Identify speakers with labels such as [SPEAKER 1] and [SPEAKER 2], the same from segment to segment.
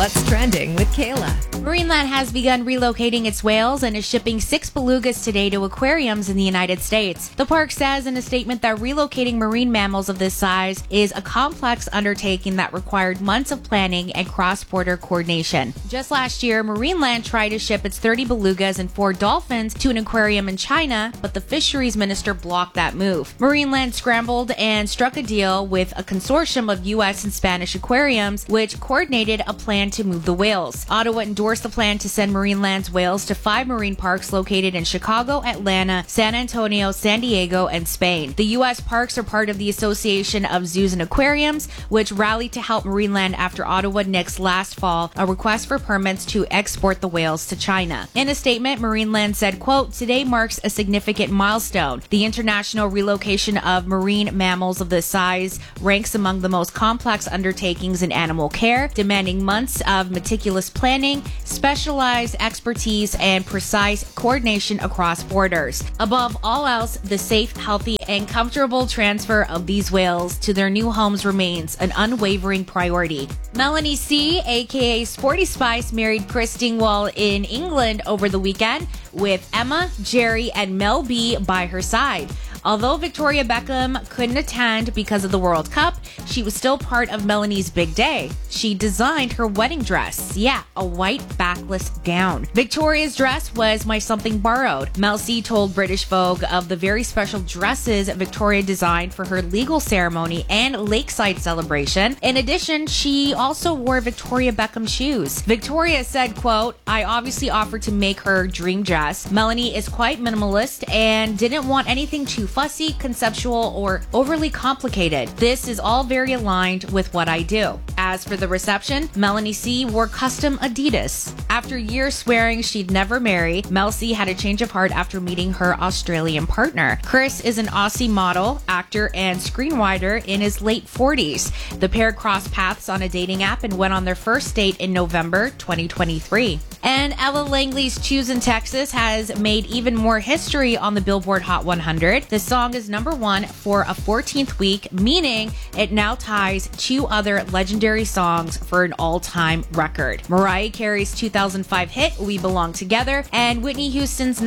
[SPEAKER 1] What's Trending with Kayla.
[SPEAKER 2] Marineland has begun relocating its whales and is shipping 6 belugas today to aquariums in the United States. The park says in a statement that relocating marine mammals of this size is a complex undertaking that required months of planning and cross-border coordination. Just last year, Marineland tried to ship its 30 belugas and 4 dolphins to an aquarium in China, but the fisheries minister blocked that move. Marineland scrambled and struck a deal with a consortium of U.S. and Spanish aquariums, which coordinated a plan to move the whales. Ottawa endorsed the plan to send Marineland's whales to 5 marine parks located in Chicago, Atlanta, San Antonio, San Diego, and Spain. The U.S. parks are part of the Association of Zoos and Aquariums, which rallied to help Marineland after Ottawa nixed last fall a request for permits to export the whales to China. In a statement, Marineland said, quote, "Today marks a significant milestone. The international relocation of marine mammals of this size ranks among the most complex undertakings in animal care, demanding months of meticulous planning, specialized expertise, and precise coordination across borders. Above all else, the safe, healthy, and comfortable transfer of these whales to their new homes remains an unwavering priority." Melanie C, aka Sporty Spice, married Chris Dingwall in England over the weekend with Emma, Jerry, and Mel B by her side. Although Victoria Beckham couldn't attend because of the World Cup, she was still part of Melanie's big day. She designed her wedding dress. Yeah, a white backless gown. Victoria's dress was my something borrowed. Mel C told British Vogue of the very special dresses Victoria designed for her legal ceremony and lakeside celebration. In addition, she also wore Victoria Beckham shoes. Victoria said, quote, "I obviously offered to make her dream dress. Melanie is quite minimalist and didn't want anything too fussy, conceptual, or overly complicated. This is all very aligned with what I do." As for the reception, Melanie C wore custom Adidas. After years swearing she'd never marry, Mel C had a change of heart after meeting her Australian partner. Chris is an Aussie model, actor, and screenwriter in his late 40s. The pair crossed paths on a dating app and went on their first date in November 2023. And Ella Langley's Choose in Texas has made even more history on the Billboard Hot 100. The song is number 1 for a 14th week, meaning it now ties 2 other legendary songs for an all-time record. Mariah Carey's 2005 hit, We Belong Together, and Whitney Houston's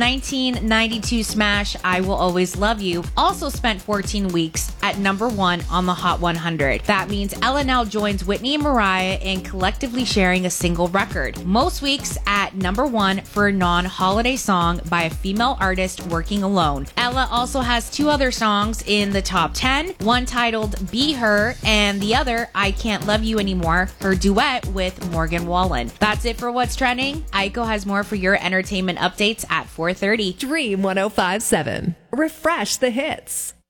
[SPEAKER 2] 1992 smash, I Will Always Love You, also spent 14 weeks at number 1 on the Hot 100. That means Ella now joins Whitney and Mariah in collectively sharing a single record. Most weeks at number 1 for a non-holiday song by a female artist working alone. Ella also has 2 other songs in the top 10, one titled Be Her and the other I Can't Love You Anymore, her duet with Morgan Wallen. That's it for What's Trending. Aiko has more for your entertainment updates at 4:30.
[SPEAKER 1] Dream 105.7. Refresh the hits.